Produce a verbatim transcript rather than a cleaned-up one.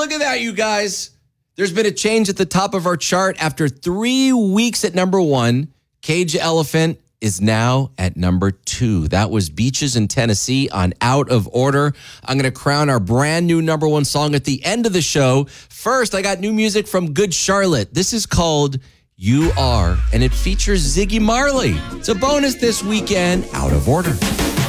look at that, you guys. There's been a change at the top of our chart. After three weeks at number one, Cage Elephant is now at number two. That was Beaches in Tennessee on Out of Order. I'm going to crown our brand new number one song at the end of the show. First, I got new music from Good Charlotte. This is called You Are, and it features Ziggy Marley. It's a bonus this weekend, Out of Order.